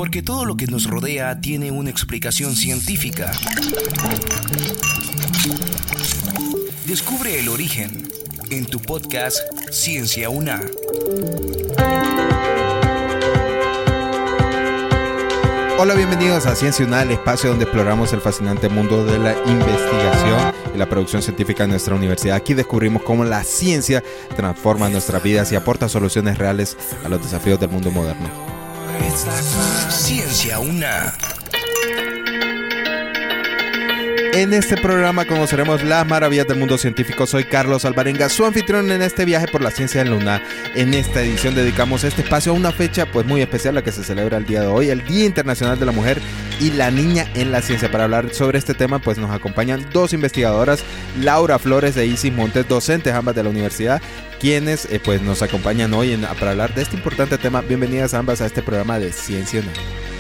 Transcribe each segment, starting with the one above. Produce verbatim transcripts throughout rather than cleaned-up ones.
Porque todo lo que nos rodea tiene una explicación científica. Descubre el origen en tu podcast Ciencia UNA. Hola, bienvenidos a Ciencia UNA, el espacio donde exploramos el fascinante mundo de la investigación y la producción científica en nuestra universidad. Aquí descubrimos cómo la ciencia transforma nuestras vidas y aporta soluciones reales a los desafíos del mundo moderno. Ciencia UNA. En este programa conoceremos las maravillas del mundo científico. Soy Carlos Alvarenga, su anfitrión en este viaje por la ciencia en la UNA. En esta edición dedicamos este espacio a una fecha pues muy especial, la que se celebra el día de hoy, el Día Internacional de la Mujer y la Niña en la Ciencia. Para hablar sobre este tema pues nos acompañan dos investigadoras, Laura Flores e Isis Montes, docentes ambas de la universidad, quienes eh, pues nos acompañan hoy en, para hablar de este importante tema. Bienvenidas ambas a este programa de Ciencia UNA.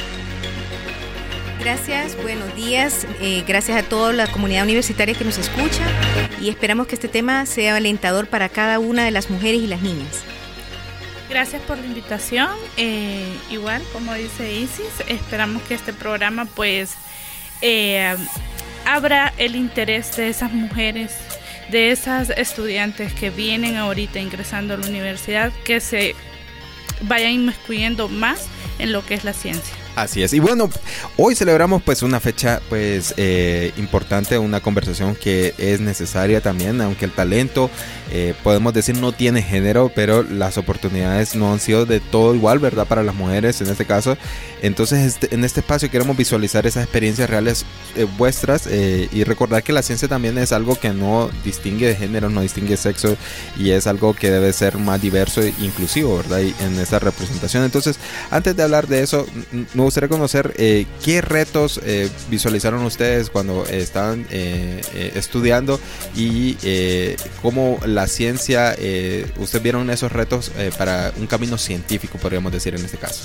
Gracias, buenos días, eh, gracias a toda la comunidad universitaria que nos escucha y esperamos que este tema sea alentador para cada una de las mujeres y las niñas. Gracias por la invitación, eh, igual como dice Isis, esperamos que este programa pues eh, abra el interés de esas mujeres, de esas estudiantes que vienen ahorita ingresando a la universidad, que se vayan inmiscuyendo más en lo que es la ciencia. Así es, y bueno, hoy celebramos pues una fecha pues eh, importante, una conversación que es necesaria también, aunque el talento eh, podemos decir no tiene género, pero las oportunidades no han sido de todo igual, ¿verdad? Para las mujeres en este caso. Entonces este, en este espacio queremos visualizar esas experiencias reales eh, vuestras eh, y recordar que la ciencia también es algo que no distingue de género, no distingue sexo y es algo que debe ser más diverso e inclusivo, ¿verdad? Y en esa representación. Entonces, antes de hablar de eso, me gustaría conocer eh, qué retos eh, visualizaron ustedes cuando eh, estaban eh, eh, estudiando y eh, cómo la ciencia, eh, ustedes vieron esos retos eh, para un camino científico, podríamos decir en este caso.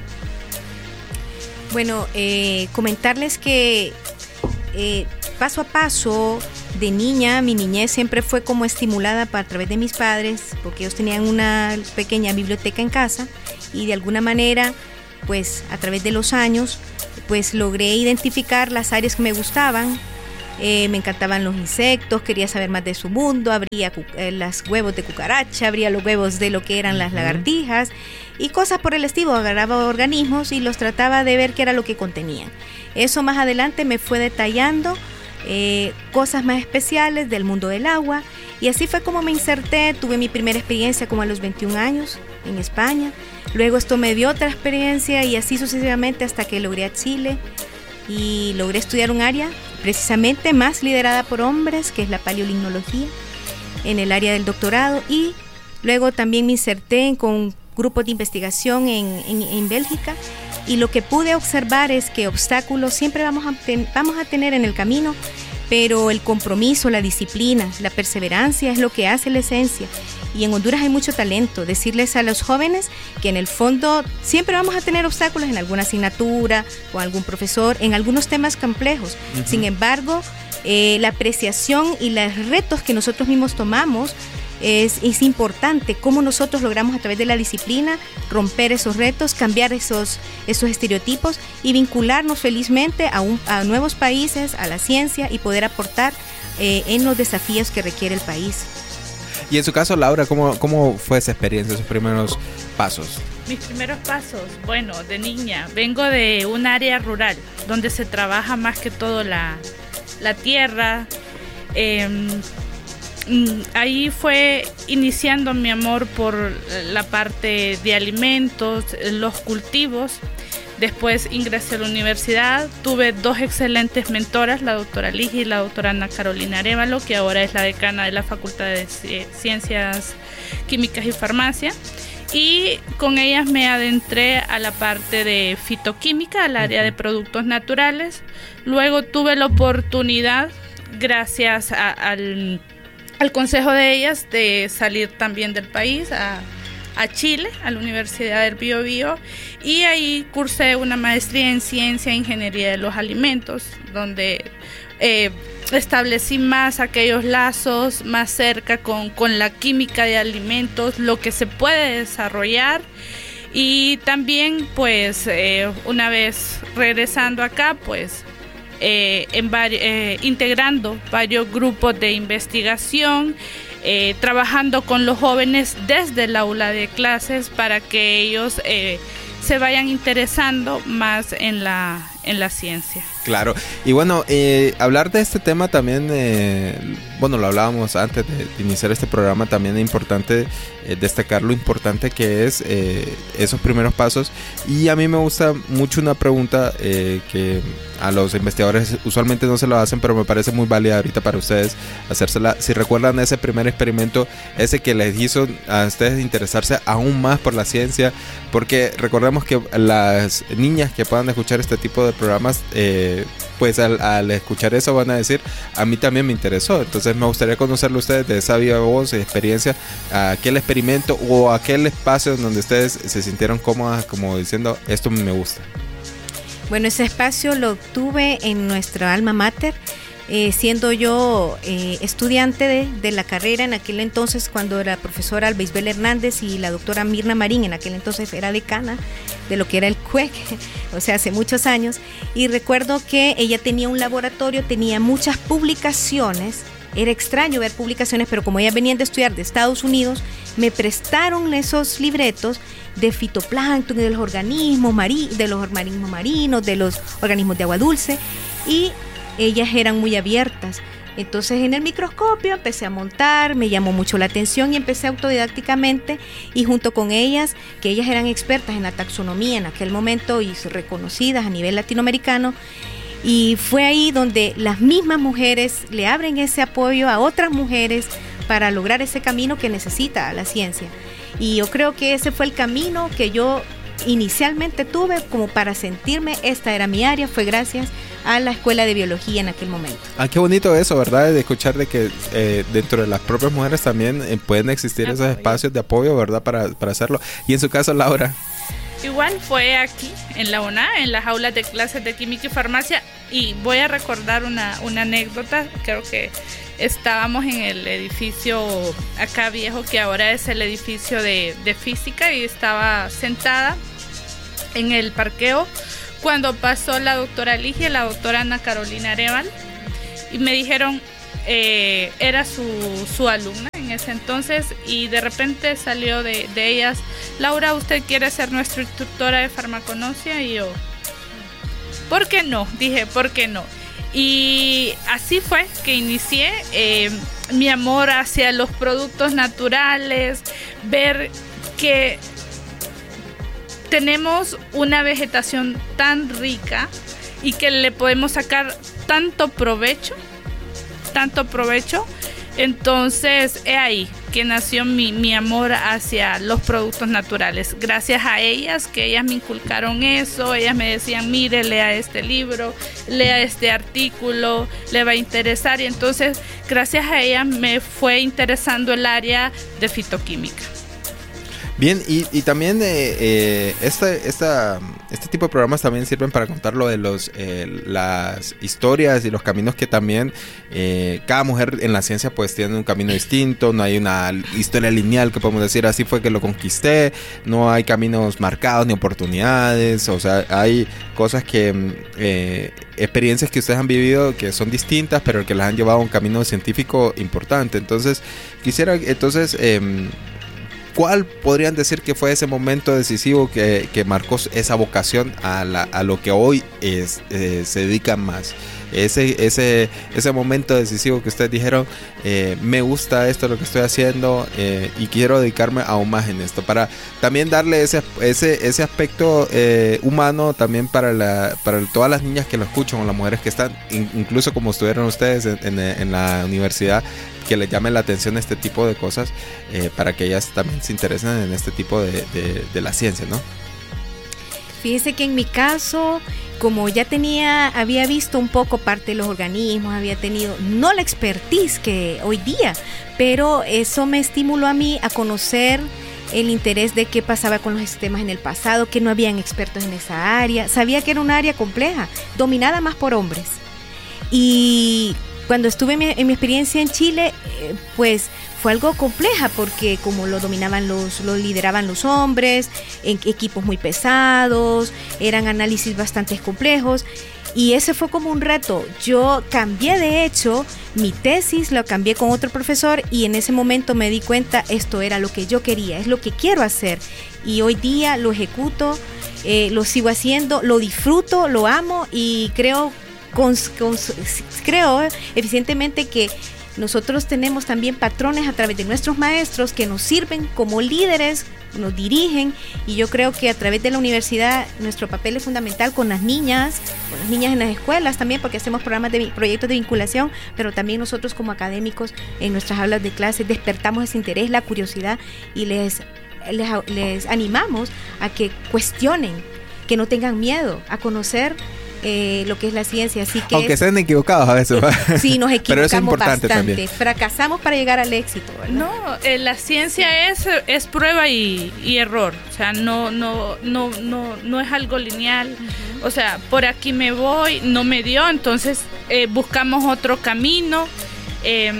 Bueno, eh, comentarles que eh, paso a paso, de niña, mi niñez siempre fue como estimulada a través de mis padres, porque ellos tenían una pequeña biblioteca en casa y de alguna manera pues a través de los años pues logré identificar las áreas que me gustaban. Eh, me encantaban los insectos, quería saber más de su mundo, abría cu- eh, los huevos de cucaracha, abría los huevos de lo que eran las lagartijas y cosas por el estilo. Agarraba organismos y los trataba de ver qué era lo que contenían. Eso más adelante me fue detallando eh, cosas más especiales del mundo del agua y así fue como me inserté. Tuve mi primera experiencia como a los veintiún años en España. Luego esto me dio otra experiencia y así sucesivamente hasta que logré a Chile y logré estudiar un área precisamente más liderada por hombres, que es la paleolimnología, en el área del doctorado, y luego también me inserté con grupos de investigación en, en, en Bélgica y lo que pude observar es que obstáculos siempre vamos a, ten, vamos a tener en el camino, pero el compromiso, la disciplina, la perseverancia es lo que hace la esencia. Y en Honduras hay mucho talento. Decirles a los jóvenes que en el fondo siempre vamos a tener obstáculos en alguna asignatura, con algún profesor, en algunos temas complejos. Uh-huh. Sin embargo, eh, la apreciación y los retos que nosotros mismos tomamos es, es importante. Cómo nosotros logramos a través de la disciplina romper esos retos, cambiar esos, esos estereotipos y vincularnos felizmente a, un, a nuevos países, a la ciencia y poder aportar eh, en los desafíos que requiere el país. Y en su caso, Laura, ¿cómo, cómo fue esa experiencia, esos primeros pasos? Mis primeros pasos, bueno, de niña, vengo de un área rural, donde se trabaja más que todo la, la tierra. Eh, ahí fue iniciando mi amor por la parte de alimentos, los cultivos. Después ingresé a la universidad, tuve dos excelentes mentoras, la doctora Ligia y la doctora Ana Carolina Arévalo, que ahora es la decana de la Facultad de Ciencias Químicas y Farmacia. Y con ellas me adentré a la parte de fitoquímica, al área de productos naturales. Luego tuve la oportunidad, gracias a, al, al consejo de ellas, de salir también del país a a Chile, a la Universidad del Biobío, y ahí cursé una maestría en Ciencia e Ingeniería de los Alimentos, donde eh, establecí más aquellos lazos más cerca con, con la química de alimentos, lo que se puede desarrollar Y también, pues, eh, una vez regresando acá, pues, eh, en vari- eh, integrando varios grupos de investigación, eh, trabajando con los jóvenes desde el aula de clases para que ellos eh, se vayan interesando más en la, en la ciencia. Claro, y bueno, eh, hablar de este tema también, eh, bueno, lo hablábamos antes de, de iniciar este programa, también es importante eh, destacar lo importante que es eh, esos primeros pasos. Y a mí me gusta mucho una pregunta eh, que a los investigadores usualmente no se lo hacen, pero me parece muy válida ahorita para ustedes hacérsela. Si recuerdan ese primer experimento, ese que les hizo a ustedes interesarse aún más por la ciencia, porque recordemos que las niñas que puedan escuchar este tipo de programas, eh, pues al, al escuchar eso van a decir, a mí también me interesó. Entonces me gustaría conocerlo ustedes de esa viva voz y experiencia, aquel experimento o aquel espacio donde ustedes se sintieron cómodas, como diciendo, esto me gusta. Bueno, ese espacio lo obtuve en nuestra alma mater, eh, siendo yo eh, estudiante de, de la carrera en aquel entonces, cuando la profesora Albeisbel Hernández y la doctora Mirna Marín, en aquel entonces era decana de lo que era el C U E C, o sea, hace muchos años, y recuerdo que ella tenía un laboratorio, tenía muchas publicaciones. Era extraño ver publicaciones, pero como ellas venían de estudiar de Estados Unidos, me prestaron esos libretos de fitoplancton y de los organismos mari- de los organismos marinos, de los organismos de agua dulce, y ellas eran muy abiertas. Entonces en el microscopio empecé a montar, me llamó mucho la atención y empecé autodidácticamente, y junto con ellas, que ellas eran expertas en la taxonomía en aquel momento y reconocidas a nivel latinoamericano, y fue ahí donde las mismas mujeres le abren ese apoyo a otras mujeres para lograr ese camino que necesita la ciencia. Y yo creo que ese fue el camino que yo inicialmente tuve como para sentirme, esta era mi área, fue gracias a la escuela de biología en aquel momento. Ah, qué bonito eso, ¿verdad? De escuchar de que eh, dentro de las propias mujeres también eh, pueden existir apoyo. Esos espacios de apoyo, ¿verdad? Para, para hacerlo. Y en su caso, Laura. Igual fue aquí, en la U N A, en las aulas de clases de química y farmacia, y voy a recordar una, una anécdota. Creo que estábamos en el edificio acá viejo, que ahora es el edificio de, de física, y estaba sentada en el parqueo cuando pasó la doctora Ligia y la doctora Ana Carolina Areval, y me dijeron, eh, era su, su alumna en ese entonces, y de repente salió de, de ellas, Laura, ¿usted quiere ser nuestra instructora de farmaconocia? Y yo, ¿por qué no? Dije, ¿por qué no? Y así fue que inicié eh, mi amor hacia los productos naturales, ver que tenemos una vegetación tan rica y que le podemos sacar tanto provecho, tanto provecho. Entonces, es ahí que nació mi, mi amor hacia los productos naturales. Gracias a ellas, que ellas me inculcaron eso, ellas me decían, mire, lea este libro, lea este artículo, le va a interesar. Y entonces, gracias a ellas me fue interesando el área de fitoquímica. Bien, y, y también eh, eh, este, esta, este tipo de programas también sirven para contar lo de los, eh, las historias y los caminos que también eh, cada mujer en la ciencia pues tiene un camino distinto, no hay una historia lineal que podemos decir así fue que lo conquisté, no hay caminos marcados ni oportunidades, o sea, hay cosas que, eh, experiencias que ustedes han vivido que son distintas, pero que las han llevado a un camino científico importante. Entonces, quisiera, entonces... Eh, ¿cuál podrían decir que fue ese momento decisivo que, que marcó esa vocación a, la, a lo que hoy es, eh, se dedican más? Ese, ese, ese momento decisivo que ustedes dijeron, eh, me gusta esto, lo que estoy haciendo, eh, y quiero dedicarme aún más en esto, para también darle ese, ese, ese aspecto eh, humano también para, la, para todas las niñas que lo escuchan o las mujeres que están, in, incluso como estuvieron ustedes en, en, en la universidad, que les llame la atención este tipo de cosas, eh, para que ellas también se interesen en este tipo de, de, de la ciencia, ¿no? Fíjese que en mi caso, como ya tenía, había visto un poco parte de los organismos, había tenido, no la expertise que hoy día, pero eso me estimuló a mí a conocer el interés de qué pasaba con los sistemas en el pasado, que no habían expertos en esa área. Sabía que era un área compleja, dominada más por hombres. Y cuando estuve en mi, en mi experiencia en Chile, eh, pues fue algo compleja porque como lo dominaban los, lo lideraban los hombres, en equipos muy pesados, eran análisis bastante complejos. Y ese fue como un reto. Yo cambié, de hecho, mi tesis, lo cambié con otro profesor y en ese momento me di cuenta, esto era lo que yo quería, es lo que quiero hacer. Y hoy día lo ejecuto, eh, lo sigo haciendo, lo disfruto, lo amo y creo, con, con, creo eficientemente que nosotros tenemos también patrones a través de nuestros maestros que nos sirven como líderes, nos dirigen, y yo creo que a través de la universidad nuestro papel es fundamental con las niñas, con las niñas en las escuelas también, porque hacemos programas de proyectos de vinculación, pero también nosotros como académicos en nuestras aulas de clase despertamos ese interés, la curiosidad, y les, les, les animamos a que cuestionen, que no tengan miedo a conocer Eh, lo que es la ciencia, así que aunque es, estén equivocados a veces, sí, nos equivocamos, pero eso es importante bastante, también. Fracasamos para llegar al éxito, ¿verdad? No, eh, la ciencia es, es prueba y, y error, o sea, no, no, no, no, no es algo lineal, uh-huh. O sea, por aquí me voy, no me dio, entonces eh, buscamos otro camino, eh,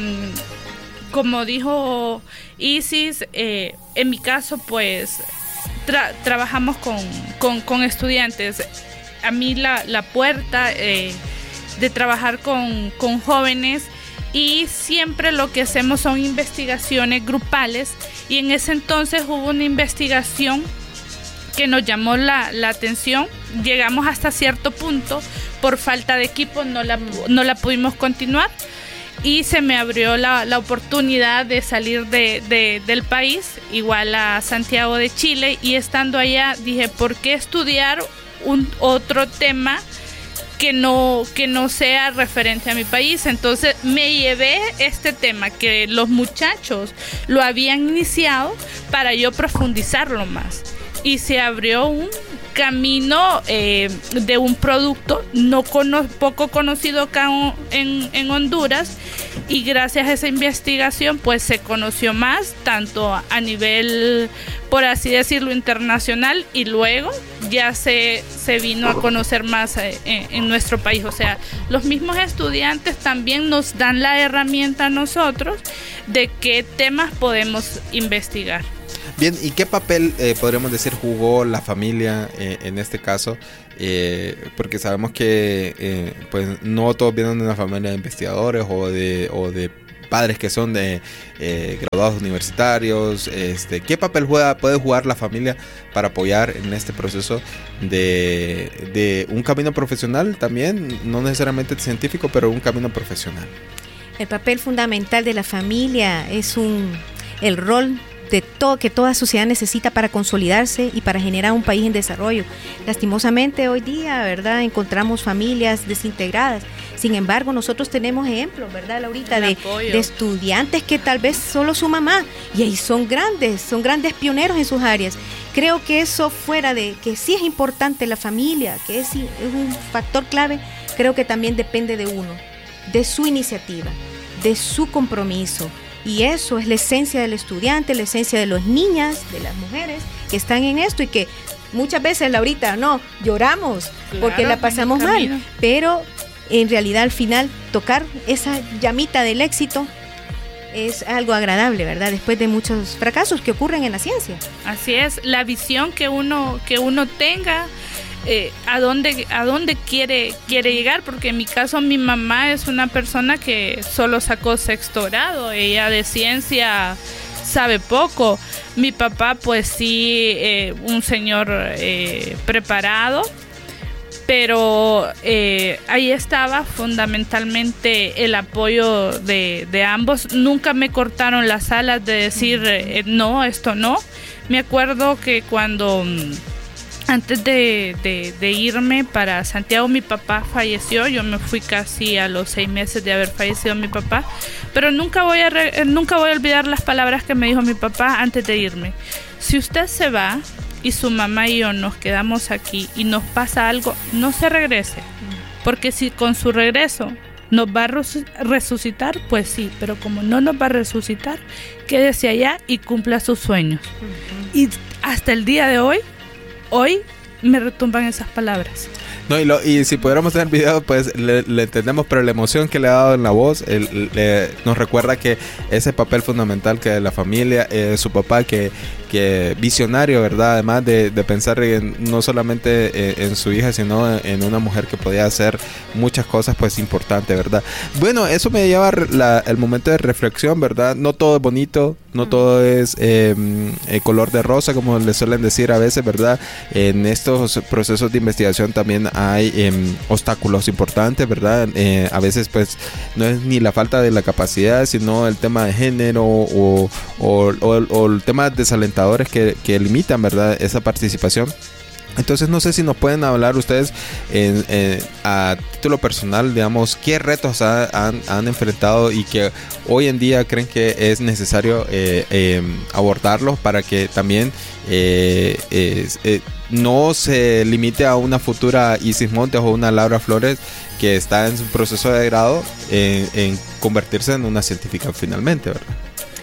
como dijo Isis, eh, en mi caso, pues tra- trabajamos con, con, con estudiantes. A mí la, la puerta eh, de trabajar con, con jóvenes, y siempre lo que hacemos son investigaciones grupales, y en ese entonces hubo una investigación que nos llamó la, la atención. Llegamos hasta cierto punto, por falta de equipo no la, no la pudimos continuar, y se me abrió la, la oportunidad de salir de, de, del país, igual a Santiago de Chile, y estando allá dije, ¿por qué estudiar un otro tema que no, que no sea referente a mi país? Entonces me llevé este tema que los muchachos lo habían iniciado para yo profundizarlo más, y se abrió un camino eh, de un producto no cono- poco conocido acá en, en Honduras, y gracias a esa investigación pues se conoció más, tanto a nivel, por así decirlo, internacional, y luego ya se, se vino a conocer más eh, en, en nuestro país. O sea, los mismos estudiantes también nos dan la herramienta a nosotros de qué temas podemos investigar. Bien, ¿y qué papel eh, podríamos decir jugó la familia eh, en este caso? Eh, porque sabemos que eh, pues no todos vienen de una familia de investigadores o de, o de padres que son de eh, graduados universitarios. Este, ¿qué papel juega, puede jugar la familia para apoyar en este proceso de, de un camino profesional también? No necesariamente científico, pero un camino profesional. El papel fundamental de la familia es un el rol de todo que toda sociedad necesita para consolidarse y para generar un país en desarrollo. Lastimosamente hoy día, ¿verdad?, encontramos familias desintegradas. Sin embargo, nosotros tenemos ejemplos, ¿verdad, Laurita?, de, de estudiantes que tal vez solo su mamá, y ahí son grandes, son grandes pioneros en sus áreas. Creo que eso, fuera de que sí es importante la familia, que es, es un factor clave, creo que también depende de uno, de su iniciativa, de su compromiso. Y eso es la esencia del estudiante, la esencia de las niñas, de las mujeres que están en esto, y que muchas veces, Laurita, no, lloramos, claro, porque la pasamos mal, pero en realidad al final tocar esa llamita del éxito es algo agradable, ¿verdad? Después de muchos fracasos que ocurren en la ciencia. Así es, la visión que uno, que uno tenga, Eh, a dónde a dónde quiere quiere llegar, porque en mi caso mi mamá es una persona que solo sacó sexto grado, ella de ciencia sabe poco. Mi papá pues sí, eh, un señor eh, preparado, pero eh, ahí estaba fundamentalmente el apoyo de, de ambos. Nunca me cortaron las alas de decir eh, no, esto no. Me acuerdo que cuando antes de, de, de irme para Santiago, mi papá falleció. Yo me fui casi a los seis meses de haber fallecido mi papá, pero nunca voy a re, nunca voy a olvidar las palabras que me dijo mi papá antes de irme. Si usted se va y su mamá y yo nos quedamos aquí y nos pasa algo, no se regrese, porque si con su regreso nos va a resucitar, pues sí, pero como no nos va a resucitar, quédese allá y cumpla sus sueños. Uh-huh. Y hasta el día de hoy Hoy me retumban esas palabras. No, y, lo, y si pudiéramos tener video, pues le, le entendemos, pero la emoción que le ha dado en la voz el, le, nos recuerda que ese papel fundamental que de la familia, eh, su papá que, que visionario, ¿verdad? Además de, de pensar en, no solamente eh, en su hija, sino en una mujer que podía hacer muchas cosas pues importantes, ¿verdad? Bueno, eso me lleva la, el momento de reflexión, ¿verdad? No todo es bonito, no todo es eh, eh, color de rosa, como le suelen decir a veces, ¿verdad? En estos procesos de investigación también hay eh, obstáculos importantes, ¿verdad? Eh, a veces pues no es ni la falta de la capacidad, sino el tema de género o, o, o, o el tema desalentadores que, que limitan, ¿verdad? Esa participación. Entonces no sé si nos pueden hablar ustedes en, en, a título personal, digamos, qué retos ha, han, han enfrentado y que hoy en día creen que es necesario eh, eh, abordarlos para que también eh, eh, eh, no se limite a una futura Isis Montes o una Laura Flores que está en su proceso de grado en, en convertirse en una científica finalmente, ¿verdad?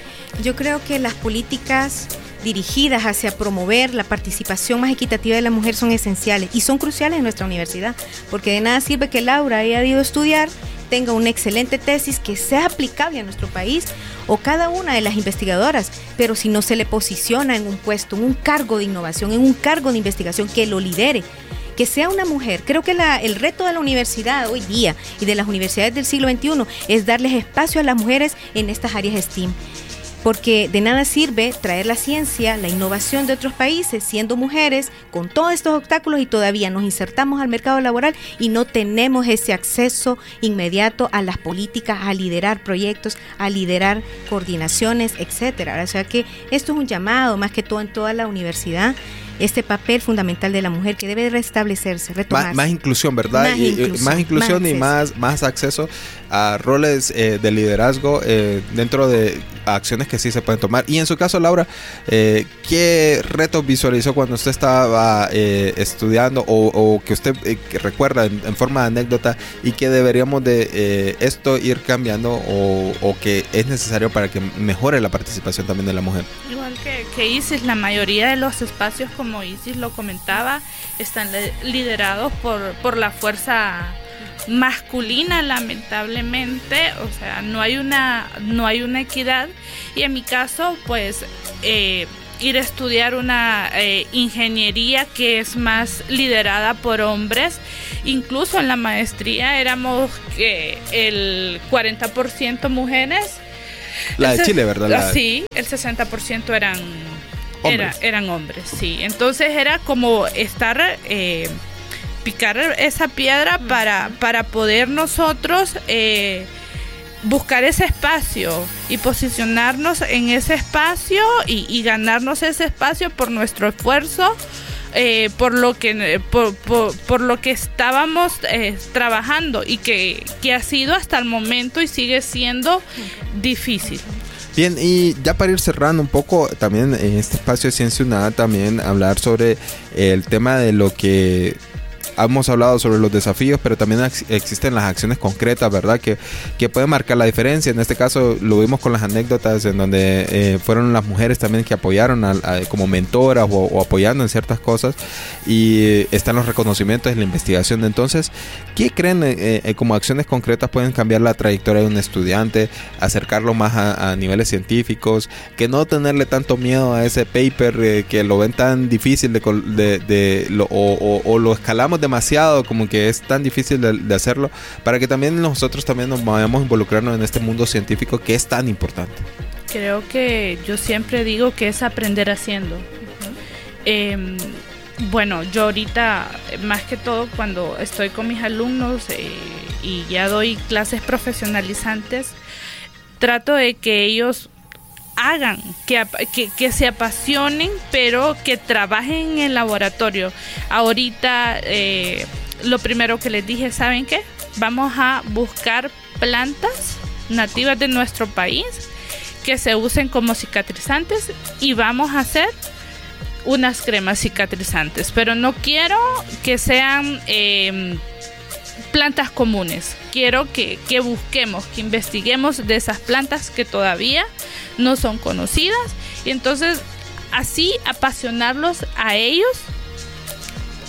Yo creo que las políticas dirigidas hacia promover la participación más equitativa de la mujer son esenciales y son cruciales en nuestra universidad, porque de nada sirve que Laura haya ido a estudiar, tenga una excelente tesis que sea aplicable a nuestro país, o cada una de las investigadoras, pero si no se le posiciona en un puesto, en un cargo de innovación, en un cargo de investigación que lo lidere, que sea una mujer. Creo que la, el reto de la universidad hoy día y de las universidades del siglo veintiuno es darles espacio a las mujeres en estas áreas STEAM. Porque de nada sirve traer la ciencia, la innovación de otros países, siendo mujeres, con todos estos obstáculos, y todavía nos insertamos al mercado laboral y no tenemos ese acceso inmediato a las políticas, a liderar proyectos, a liderar coordinaciones, etcétera. O sea que esto es un llamado, más que todo en toda la universidad, este papel fundamental de la mujer que debe restablecerse, retomarse. Más, más inclusión, ¿verdad? Más y, inclusión, más inclusión más y más, más acceso a roles eh, de liderazgo eh, dentro de acciones que sí se pueden tomar. Y en su caso, Laura, eh, ¿qué retos visualizó cuando usted estaba eh, estudiando o, o que usted eh, que recuerda en, en forma de anécdota y que deberíamos de eh, esto ir cambiando o, o que es necesario para que mejore la participación también de la mujer? Igual que, que Isis, la mayoría de los espacios, como Isis lo comentaba, están liderados por, por la fuerza masculina, lamentablemente. O sea, no hay una no hay una equidad, y en mi caso pues eh, ir a estudiar una eh, ingeniería que es más liderada por hombres. Incluso en la maestría éramos eh, el cuarenta por ciento mujeres. La de Chile, ¿verdad? La... Sí, el sesenta por ciento eran hombres. Era, eran hombres, sí. Entonces era como estar eh, picar esa piedra para, para poder nosotros eh, buscar ese espacio y posicionarnos en ese espacio y, y ganarnos ese espacio por nuestro esfuerzo, eh, por lo que por, por, por lo que estábamos eh, trabajando y que, que ha sido hasta el momento y sigue siendo difícil. Bien, y ya para ir cerrando un poco, también en este espacio de Ciencia UNAD, también hablar sobre el tema de lo que hemos hablado sobre los desafíos, pero también ex- existen las acciones concretas, ¿verdad? Que, que pueden marcar la diferencia. En este caso lo vimos con las anécdotas en donde eh, fueron las mujeres también que apoyaron a, a, como mentoras o, o apoyando en ciertas cosas, y eh, están los reconocimientos y la investigación. Entonces, ¿qué creen eh, eh, como acciones concretas pueden cambiar la trayectoria de un estudiante, acercarlo más a, a niveles científicos, que no tenerle tanto miedo a ese paper eh, que lo ven tan difícil de, de, de lo, o, o, o lo escalamos de demasiado, como que es tan difícil de, de hacerlo, para que también nosotros también nos vayamos a involucrarnos en este mundo científico que es tan importante? Creo que yo siempre digo que es aprender haciendo. Uh-huh. eh, bueno, yo ahorita, más que todo cuando estoy con mis alumnos eh, y ya doy clases profesionalizantes, trato de que ellos hagan, que, que, que se apasionen, pero que trabajen en el laboratorio. Ahorita eh, lo primero que les dije, ¿saben qué? Vamos a buscar plantas nativas de nuestro país que se usen como cicatrizantes y vamos a hacer unas cremas cicatrizantes, pero no quiero que sean eh, plantas comunes. Quiero que, que busquemos, que investiguemos de esas plantas que todavía no son conocidas, y entonces así apasionarlos a ellos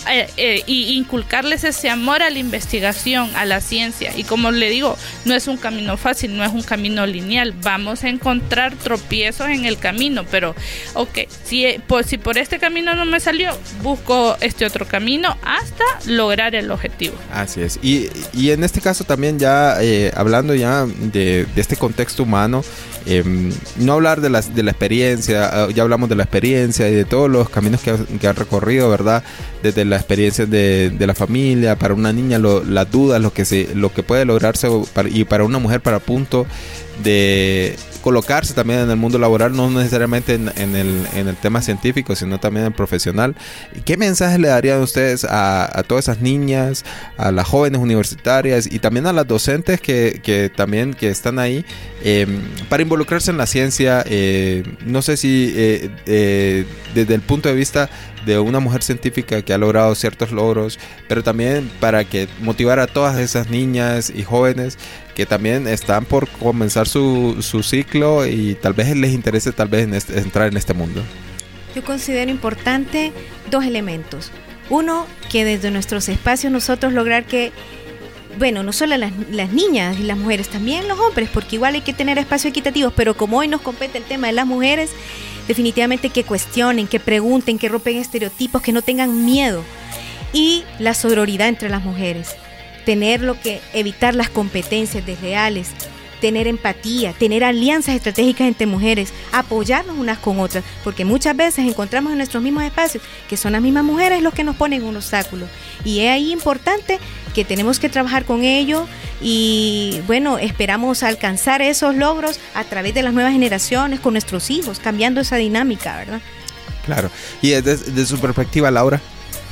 eh, eh, y inculcarles ese amor a la investigación, a la ciencia. Y como le digo, no es un camino fácil, no es un camino lineal. Vamos a encontrar tropiezos en el camino, pero ok, si, pues, si por este camino no me salió, busco este otro camino hasta lograr el objetivo. Así es. Y, y en este caso también ya eh, hablando ya de, de este contexto humano, eh, no hablar de la, de la experiencia, ya hablamos de la experiencia y de todos los caminos que, que han recorrido, ¿verdad? Desde la experiencia de, de la familia, para una niña lo, las dudas, lo que, se, lo que puede lograrse, para, y para una mujer para punto de colocarse también en el mundo laboral, no necesariamente en, en, el, en el tema científico, sino también en el profesional. ¿Qué mensaje le darían ustedes a, a todas esas niñas, a las jóvenes universitarias y también a las docentes que, que también que están ahí eh, para involucrarse en la ciencia? Eh, no sé si eh, eh, desde el punto de vista de una mujer científica que ha logrado ciertos logros, pero también para que motivar a todas esas niñas y jóvenes que también están por comenzar su, su ciclo y tal vez les interese tal vez en este, entrar en este mundo. Yo considero importante dos elementos. Uno, que desde nuestros espacios nosotros lograr que, bueno, no solo las, las niñas y las mujeres, también los hombres, porque igual hay que tener espacios equitativos, pero como hoy nos compete el tema de las mujeres, definitivamente que cuestionen, que pregunten, que rompen estereotipos, que no tengan miedo. Y la sororidad entre las mujeres. Tener lo que, evitar las competencias desleales, tener empatía, tener alianzas estratégicas entre mujeres, apoyarnos unas con otras, porque muchas veces encontramos en nuestros mismos espacios que son las mismas mujeres los que nos ponen un obstáculo. Y es ahí importante que tenemos que trabajar con ello y bueno, esperamos alcanzar esos logros a través de las nuevas generaciones, con nuestros hijos, cambiando esa dinámica, ¿verdad? Claro. Y desde, desde su perspectiva, Laura.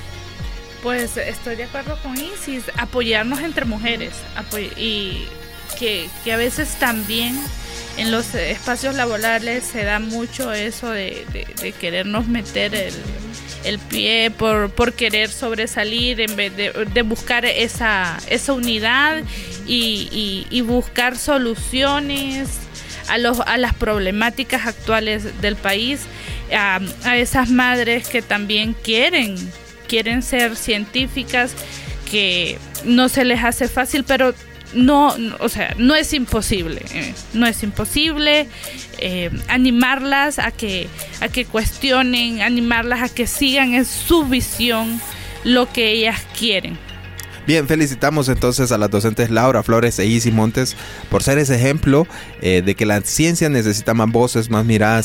Pues estoy de acuerdo con Isis, apoyarnos entre mujeres apoy- y que, que a veces también en los espacios laborales se da mucho eso de, de, de querernos meter el, el pie por, por querer sobresalir en vez de, de buscar esa, esa unidad y, y, y buscar soluciones a, los, a las problemáticas actuales del país, a, a esas madres que también quieren quieren ser científicas, que no se les hace fácil, pero no, no o sea, no es imposible, eh, no es imposible eh, animarlas a que, a que cuestionen, animarlas a que sigan en su visión lo que ellas quieren. Bien, felicitamos entonces a las docentes Laura Flores e Isis Montes por ser ese ejemplo eh, de que la ciencia necesita más voces, más miradas